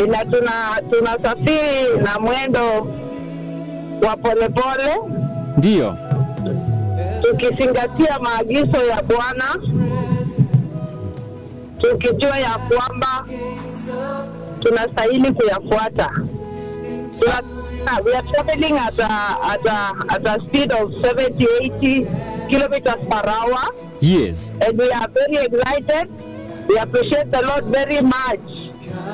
ila tunasafiri na mwendo wa polepole, Ndio. tukizingatia maagizo ya Bwana, tukijua ya kwamba tunastahili kuyafuata. We are traveling at a speed of 70-80 kilometers per hour. Yes. And we are very excited. We appreciate the Lord very much.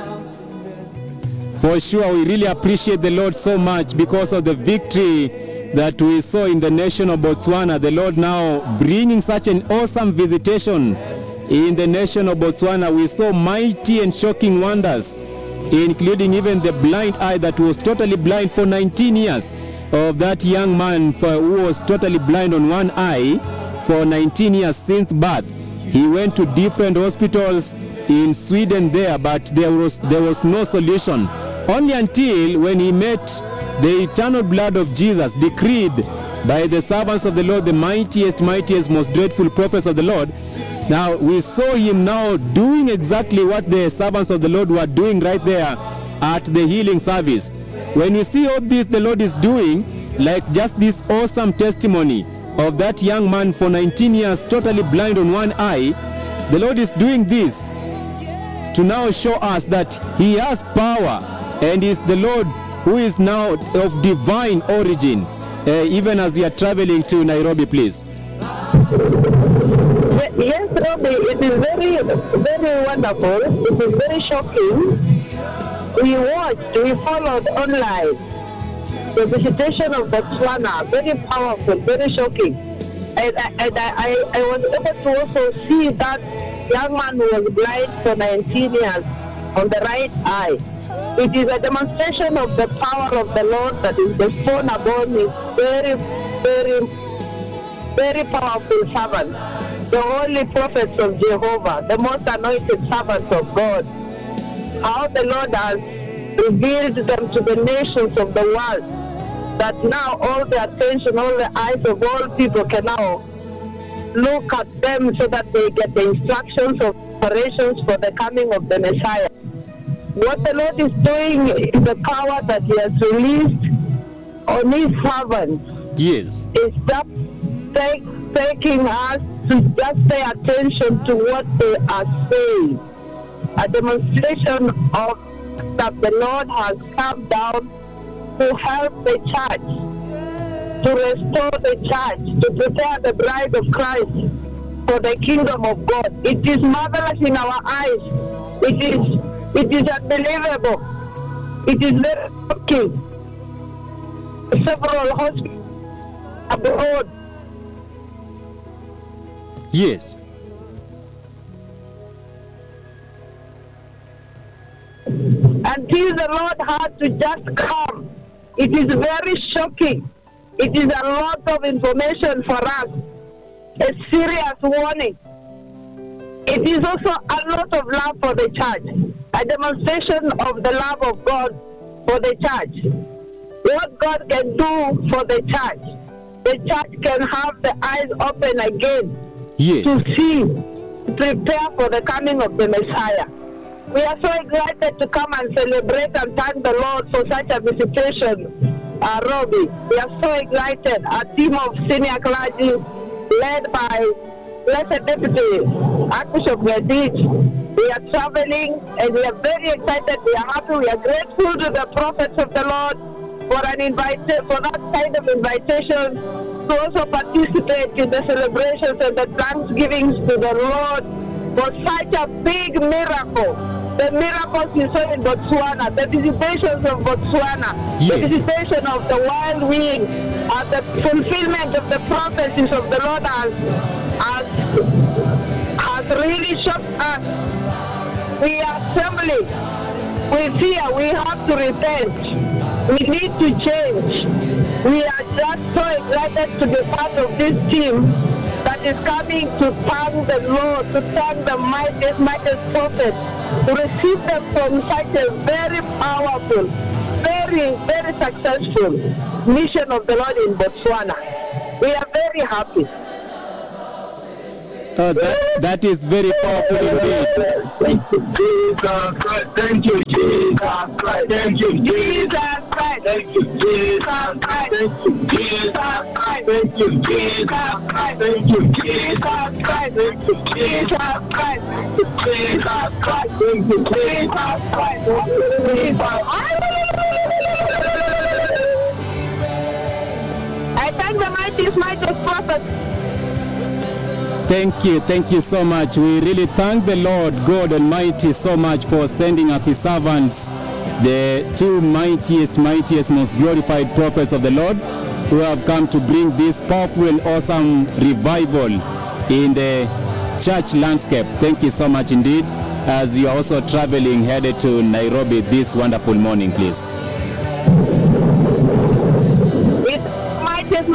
For sure, we really appreciate the Lord so much because of the victory that we saw in the nation of Botswana. The Lord now bringing such an awesome visitation in the nation of Botswana. We saw mighty and shocking wonders, including even the blind eye that was totally blind for 19 years, of that young man who was totally blind on one eye for 19 years since birth. He went to different hospitals in Sweden there, but there was no solution. Only until when he met the eternal blood of Jesus, decreed by the servants of the Lord, the mightiest, most dreadful prophets of the Lord. Now we saw him now doing exactly what the servants of the Lord were doing right there at the healing service. When we see all this the Lord is doing, like just this awesome testimony of that young man for 19 years totally blind on one eye, the Lord is doing this to now show us that he has power and is the Lord who is now of divine origin, even as we are traveling to Nairobi, please. Yes, Robbie, it is very, very wonderful. It is very shocking. We followed online the visitation of Botswana, very powerful, very shocking. And I was able to also see that young man who was blind for 19 years on the right eye. It is a demonstration of the power of the Lord that is bestowed upon his very, very, very powerful servants, the holy prophets of Jehovah, the most anointed servants of God. How the Lord has revealed them to the nations of the world, that now all the attention, all the eyes of all people can now look at them so that they get the instructions of operations for the coming of the Messiah. What the Lord is doing is the power that he has released on his servants. Yes. Is just taking us to just pay attention to what they are saying. A demonstration of that the Lord has come down to help the church, to restore the church, to prepare the bride of Christ for the kingdom of God. It is marvelous in our eyes. It is unbelievable. It is very shocking. Several hospitals abroad. Yes. Until the Lord had to just come. It is very shocking. It is a lot of information for us. A serious warning. It is also a lot of love for the church. A demonstration of the love of God for the church. What God can do for the church can have the eyes open again. Yes. To see, to prepare for the coming of the Messiah. We are so excited to come and celebrate and thank the Lord for such a visitation, Robbie. We are so excited. A team of senior clergy led by Blessed Deputy Archbishop Medich. We are traveling and we are very excited. We are happy. We are grateful to the prophets of the Lord for that kind of invitation to also participate in the celebrations and the thanksgivings to the Lord for such a big miracle. The miracles we saw in Botswana, the visitations of Botswana, yes. The visitation of the wild wing, and the fulfillment of the prophecies of the Lord has really shocked us. We are trembling. We fear. We have to repent. We need to change. We are just so excited to be part of this team that is coming to thank the Lord, to thank the mightiest prophet, to receive them from such a very powerful, very, very successful mission of the Lord in Botswana. We are very happy. That is very powerful indeed. Thank you, Jesus. Thank you, Jesus. Christ. Thank you, Jesus Christ. Thank you, Jesus Christ. Thank you, Jesus Christ. Thank you, Jesus Christ. Thank you, Jesus Christ. Thank you, Jesus Christ. Thank you, Jesus Christ. Thank you, Jesus Christ. I thank the mightiest prophet. Thank you so much. We really thank the Lord God Almighty so much for sending us his servants, the two mightiest, most glorified prophets of the Lord, who have come to bring this powerful and awesome revival in the church landscape. Thank you so much indeed, as you are also traveling headed to Nairobi this wonderful morning, please. It's mightiest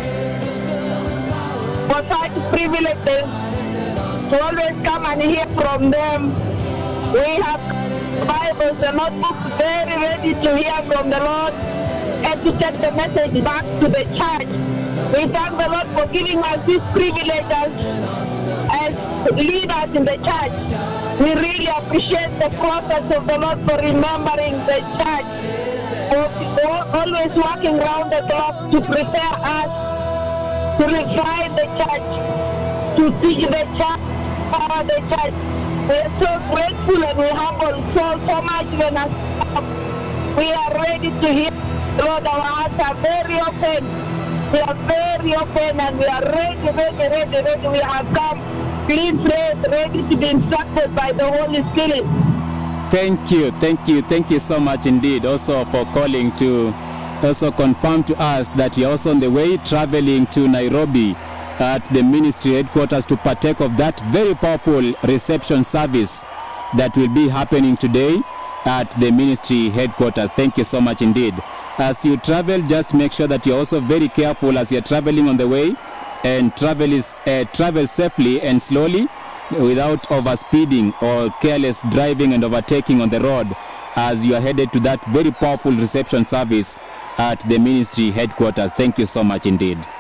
for such privileges to always come and hear from them. We have Bibles and notebooks very ready to hear from the Lord and to take the message back to the church. We thank the Lord for giving us this privilege as leaders in the church. We really appreciate the prophets of the Lord for remembering the church, for always working round the clock to prepare us, to refine the church, to teach the church, power the church. We are so grateful and we humble so much when we are ready to hear. Lord, our hearts are very open. We are very open and we are ready. We have come clean slate, ready to be instructed by the Holy Spirit. Thank you so much indeed, also for calling to also confirm to us that you're also on the way traveling to Nairobi at the ministry headquarters to partake of that very powerful reception service that will be happening today at the ministry headquarters. Thank you so much indeed. As you travel, just make sure that you're also very careful as you're traveling on the way, and travel safely and slowly without overspeeding or careless driving and overtaking on the road as you are headed to that very powerful reception service at the ministry headquarters. Thank you so much indeed.